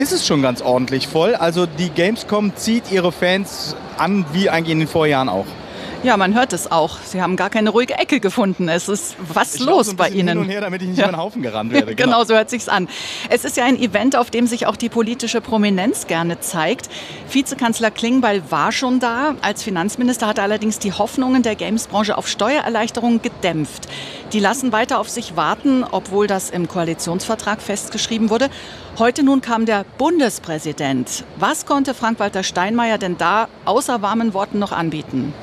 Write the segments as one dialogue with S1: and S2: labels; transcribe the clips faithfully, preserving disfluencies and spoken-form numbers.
S1: Ist es schon ganz ordentlich voll. Also die Gamescom zieht ihre Fans an, wie eigentlich in den Vorjahren auch.
S2: Ja, man hört es auch. Sie haben gar keine ruhige Ecke gefunden. Es ist was
S1: ich
S2: los
S1: so ein
S2: bei
S1: bisschen
S2: Ihnen.
S1: Hin und her, damit ich nicht
S2: ja.
S1: über den Haufen gerannt werde.
S2: Genau. genau, so hört sich's an. Es ist ja ein Event, auf dem sich auch die politische Prominenz gerne zeigt. Vizekanzler Klingbeil war schon da. Als Finanzminister hat er allerdings die Hoffnungen der Gamesbranche auf Steuererleichterungen gedämpft. Die lassen weiter auf sich warten, obwohl das im Koalitionsvertrag festgeschrieben wurde. Heute nun kam der Bundespräsident. Was konnte Frank-Walter Steinmeier denn da außer warmen Worten noch anbieten?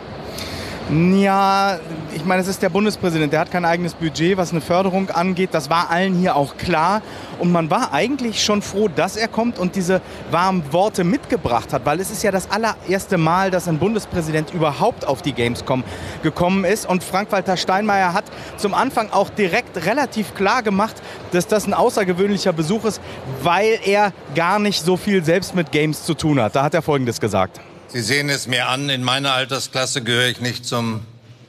S1: Ja, ich meine, es ist der Bundespräsident, der hat kein eigenes Budget, was eine Förderung angeht. Das war allen hier auch klar. Und man war eigentlich schon froh, dass er kommt und diese warmen Worte mitgebracht hat. Weil es ist ja das allererste Mal, dass ein Bundespräsident überhaupt auf die Gamescom gekommen ist. Und Frank-Walter Steinmeier hat zum Anfang auch direkt relativ klar gemacht, dass das ein außergewöhnlicher Besuch ist, weil er gar nicht so viel selbst mit Games zu tun hat. Da hat er Folgendes gesagt.
S3: Sie sehen es mir an, in meiner Altersklasse gehöre ich nicht zum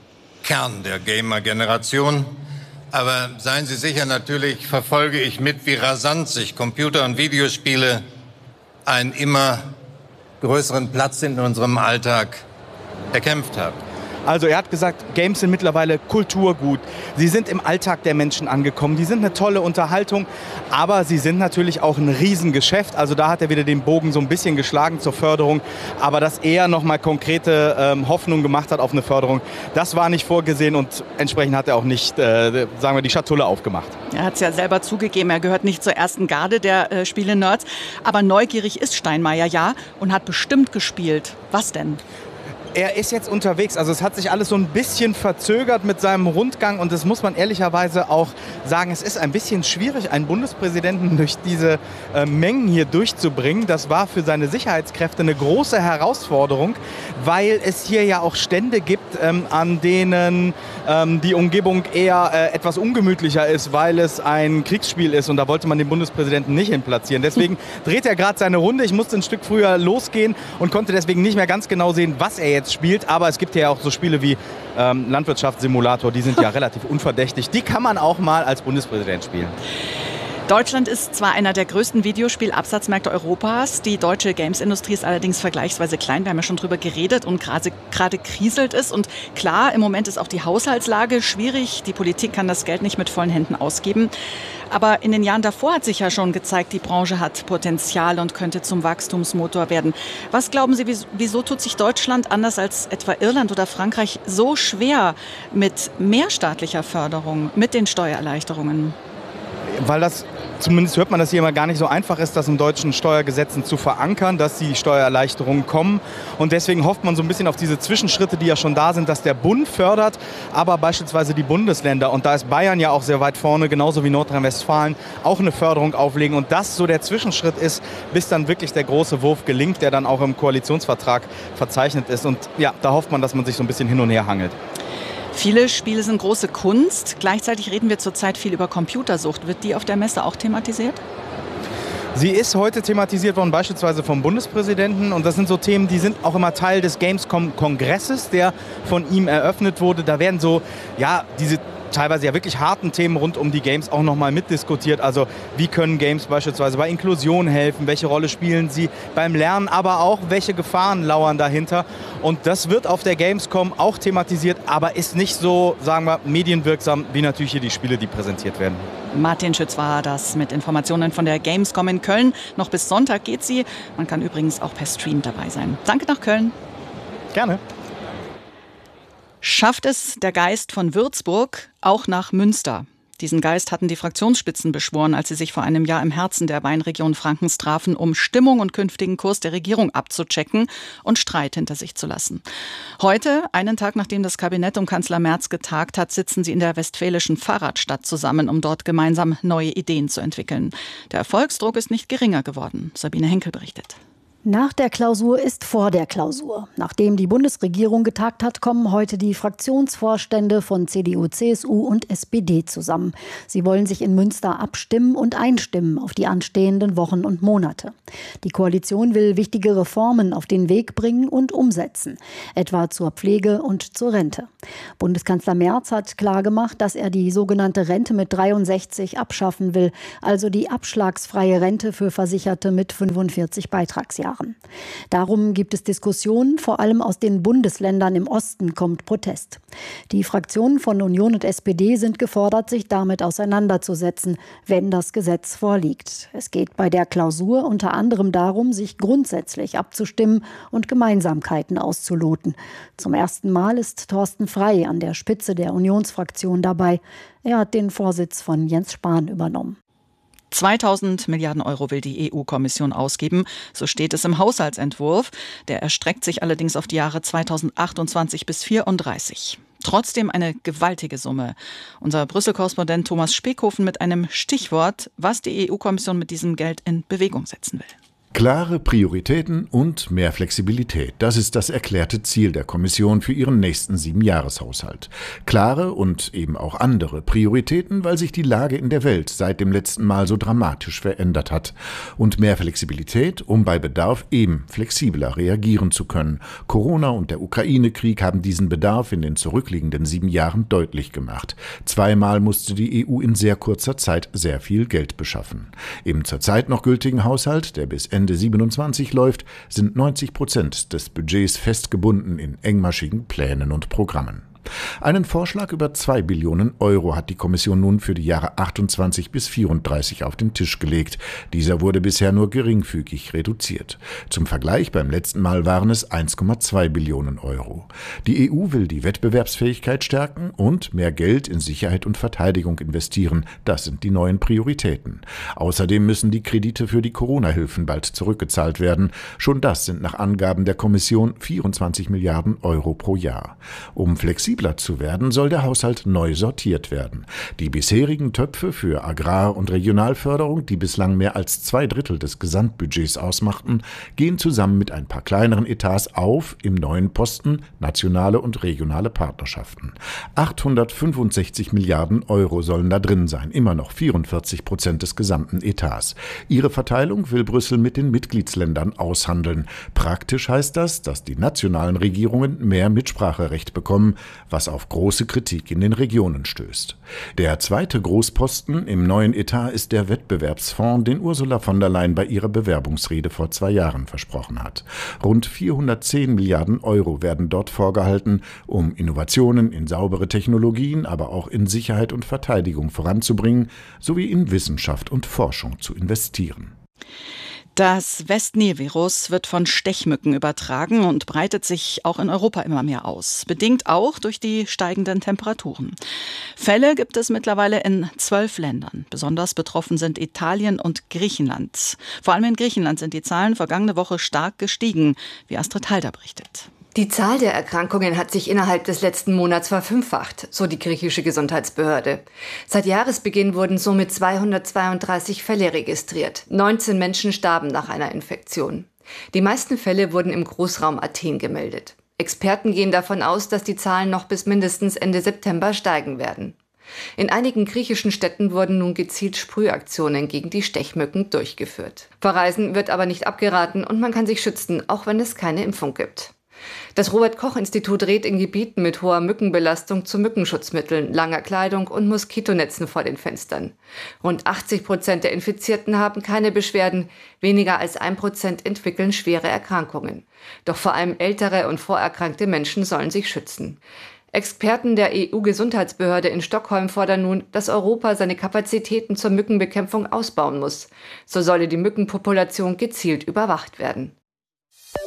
S3: Kern der Gamer-Generation. Aber seien Sie sicher, natürlich verfolge ich mit, wie rasant sich Computer- und Videospiele einen immer größeren Platz in unserem Alltag erkämpft haben.
S1: Also er hat gesagt, Games sind mittlerweile Kulturgut. Sie sind im Alltag der Menschen angekommen. Die sind eine tolle Unterhaltung, aber sie sind natürlich auch ein Riesengeschäft. Also da hat er wieder den Bogen so ein bisschen geschlagen zur Förderung. Aber dass er nochmal konkrete ähm, Hoffnung gemacht hat auf eine Förderung, das war nicht vorgesehen und entsprechend hat er auch nicht, äh, sagen wir, die Schatulle aufgemacht.
S2: Er hat es ja selber zugegeben, er gehört nicht zur ersten Garde der äh, Spiele-Nerds. Aber neugierig ist Steinmeier ja und hat bestimmt gespielt. Was denn?
S1: Er ist jetzt unterwegs, also es hat sich alles so ein bisschen verzögert mit seinem Rundgang und das muss man ehrlicherweise auch sagen, es ist ein bisschen schwierig, einen Bundespräsidenten durch diese äh, Mengen hier durchzubringen. Das war für seine Sicherheitskräfte eine große Herausforderung, weil es hier ja auch Stände gibt, ähm, an denen ähm, die Umgebung eher äh, etwas ungemütlicher ist, weil es ein Kriegsspiel ist und da wollte man den Bundespräsidenten nicht hin platzieren. Deswegen dreht er gerade seine Runde. Ich musste ein Stück früher losgehen und konnte deswegen nicht mehr ganz genau sehen, was er jetzt spielt, aber es gibt ja auch so Spiele wie ähm, Landwirtschaftssimulator, die sind ja relativ unverdächtig. Die kann man auch mal als Bundespräsident spielen.
S2: Deutschland ist zwar einer der größten Videospielabsatzmärkte Europas, die deutsche Games-Industrie ist allerdings vergleichsweise klein, wir haben ja schon drüber geredet und gerade, gerade kriselt es und klar, im Moment ist auch die Haushaltslage schwierig, die Politik kann das Geld nicht mit vollen Händen ausgeben, aber in den Jahren davor hat sich ja schon gezeigt, die Branche hat Potenzial und könnte zum Wachstumsmotor werden. Was glauben Sie, wieso tut sich Deutschland anders als etwa Irland oder Frankreich so schwer mit mehrstaatlicher Förderung, mit den Steuererleichterungen?
S1: Weil das, zumindest hört man das hier immer, gar nicht so einfach ist, das in deutschen Steuergesetzen zu verankern, dass die Steuererleichterungen kommen. Und deswegen hofft man so ein bisschen auf diese Zwischenschritte, die ja schon da sind, dass der Bund fördert, aber beispielsweise die Bundesländer. Und da ist Bayern ja auch sehr weit vorne, genauso wie Nordrhein-Westfalen, auch eine Förderung auflegen. Und das so der Zwischenschritt ist, bis dann wirklich der große Wurf gelingt, der dann auch im Koalitionsvertrag verzeichnet ist. Und ja, da hofft man, dass man sich so ein bisschen hin und her hangelt.
S2: Viele Spiele sind große Kunst. Gleichzeitig reden wir zurzeit viel über Computersucht. Wird die auf der Messe auch thematisiert?
S1: Sie ist heute thematisiert worden, beispielsweise vom Bundespräsidenten. Und das sind so Themen, die sind auch immer Teil des Gamescom-Kongresses, der von ihm eröffnet wurde. Da werden so, ja, diese teilweise ja wirklich harten Themen rund um die Games auch nochmal mitdiskutiert. Also wie können Games beispielsweise bei Inklusion helfen, welche Rolle spielen sie beim Lernen, aber auch welche Gefahren lauern dahinter. Und das wird auf der Gamescom auch thematisiert, aber ist nicht so, sagen wir, medienwirksam wie natürlich hier die Spiele, die präsentiert werden.
S2: Martin Schütz war das mit Informationen von der Gamescom in Köln. Noch bis Sonntag geht sie. Man kann übrigens auch per Stream dabei sein. Danke nach Köln.
S1: Gerne.
S2: Schafft es der Geist von Würzburg auch nach Münster? Diesen Geist hatten die Fraktionsspitzen beschworen, als sie sich vor einem Jahr im Herzen der Weinregion Frankens trafen, um Stimmung und künftigen Kurs der Regierung abzuchecken und Streit hinter sich zu lassen. Heute, einen Tag nachdem das Kabinett um Kanzler Merz getagt hat, sitzen sie in der westfälischen Fahrradstadt zusammen, um dort gemeinsam neue Ideen zu entwickeln. Der Erfolgsdruck ist nicht geringer geworden. Sabine Henkel berichtet.
S4: Nach der Klausur ist vor der Klausur. Nachdem die Bundesregierung getagt hat, kommen heute die Fraktionsvorstände von C D U, C S U und S P D zusammen. Sie wollen sich in Münster abstimmen und einstimmen auf die anstehenden Wochen und Monate. Die Koalition will wichtige Reformen auf den Weg bringen und umsetzen, etwa zur Pflege und zur Rente. Bundeskanzler Merz hat klargemacht, dass er die sogenannte Rente mit dreiundsechzig abschaffen will, also die abschlagsfreie Rente für Versicherte mit fünfundvierzig Beitragsjahren. Darum gibt es Diskussionen, vor allem aus den Bundesländern im Osten kommt Protest. Die Fraktionen von Union und S P D sind gefordert, sich damit auseinanderzusetzen, wenn das Gesetz vorliegt. Es geht bei der Klausur unter anderem darum, sich grundsätzlich abzustimmen und Gemeinsamkeiten auszuloten. Zum ersten Mal ist Thorsten Frey an der Spitze der Unionsfraktion dabei. Er hat den Vorsitz von Jens Spahn übernommen.
S2: zweitausend Milliarden Euro will die E U-Kommission ausgeben, so steht es im Haushaltsentwurf. Der erstreckt sich allerdings auf die Jahre zweitausendachtundzwanzig bis zweitausendvierunddreißig. Trotzdem eine gewaltige Summe. Unser Brüssel-Korrespondent Thomas Speckhofen mit einem Stichwort, was die E U-Kommission mit diesem Geld in Bewegung setzen will.
S5: Klare Prioritäten und mehr Flexibilität. Das ist das erklärte Ziel der Kommission für ihren nächsten Siebenjahreshaushalt. Klare und eben auch andere Prioritäten, weil sich die Lage in der Welt seit dem letzten Mal so dramatisch verändert hat. Und mehr Flexibilität, um bei Bedarf eben flexibler reagieren zu können. Corona und der Ukraine-Krieg haben diesen Bedarf in den zurückliegenden sieben Jahren deutlich gemacht. Zweimal musste die E U in sehr kurzer Zeit sehr viel Geld beschaffen. Im zurzeit noch gültigen Haushalt, der bis Ende siebenundzwanzig läuft, sind neunzig Prozent des Budgets festgebunden in engmaschigen Plänen und Programmen. Einen Vorschlag über zwei Billionen Euro hat die Kommission nun für die Jahre achtundzwanzig bis vierunddreißig auf den Tisch gelegt. Dieser wurde bisher nur geringfügig reduziert. Zum Vergleich, beim letzten Mal waren es eins Komma zwei Billionen Euro. Die E U will die Wettbewerbsfähigkeit stärken und mehr Geld in Sicherheit und Verteidigung investieren. Das sind die neuen Prioritäten. Außerdem müssen die Kredite für die Corona-Hilfen bald zurückgezahlt werden. Schon das sind nach Angaben der Kommission vierundzwanzig Milliarden Euro pro Jahr. Um flexibel zu werden, soll der Haushalt neu sortiert werden. Die bisherigen Töpfe für Agrar- und Regionalförderung, die bislang mehr als zwei Drittel des Gesamtbudgets ausmachten, gehen zusammen mit ein paar kleineren Etats auf im neuen Posten nationale und regionale Partnerschaften. achthundertfünfundsechzig Milliarden Euro sollen da drin sein, immer noch vierundvierzig Prozent des gesamten Etats. Ihre Verteilung will Brüssel mit den Mitgliedsländern aushandeln. Praktisch heißt das, dass die nationalen Regierungen mehr Mitspracherecht bekommen, was auf große Kritik in den Regionen stößt. Der zweite Großposten im neuen Etat ist der Wettbewerbsfonds, den Ursula von der Leyen bei ihrer Bewerbungsrede vor zwei Jahren versprochen hat. Rund vierhundertzehn Milliarden Euro werden dort vorgehalten, um Innovationen in saubere Technologien, aber auch in Sicherheit und Verteidigung voranzubringen, sowie in Wissenschaft und Forschung zu investieren.
S2: Das West-Nil-Virus wird von Stechmücken übertragen und breitet sich auch in Europa immer mehr aus. Bedingt auch durch die steigenden Temperaturen. Fälle gibt es mittlerweile in zwölf Ländern. Besonders betroffen sind Italien und Griechenland. Vor allem in Griechenland sind die Zahlen vergangene Woche stark gestiegen, wie Astrid Halder berichtet.
S6: Die Zahl der Erkrankungen hat sich innerhalb des letzten Monats verfünffacht, so die griechische Gesundheitsbehörde. Seit Jahresbeginn wurden somit zweihundertzweiunddreißig Fälle registriert. neunzehn Menschen starben nach einer Infektion. Die meisten Fälle wurden im Großraum Athen gemeldet. Experten gehen davon aus, dass die Zahlen noch bis mindestens Ende September steigen werden. In einigen griechischen Städten wurden nun gezielt Sprühaktionen gegen die Stechmücken durchgeführt. Verreisen wird aber nicht abgeraten und man kann sich schützen, auch wenn es keine Impfung gibt. Das Robert-Koch-Institut rät in Gebieten mit hoher Mückenbelastung zu Mückenschutzmitteln, langer Kleidung und Moskitonetzen vor den Fenstern. Rund achtzig Prozent der Infizierten haben keine Beschwerden, weniger als ein Prozent entwickeln schwere Erkrankungen. Doch vor allem ältere und vorerkrankte Menschen sollen sich schützen. Experten der E U-Gesundheitsbehörde in Stockholm fordern nun, dass Europa seine Kapazitäten zur Mückenbekämpfung ausbauen muss. So solle die Mückenpopulation gezielt überwacht werden.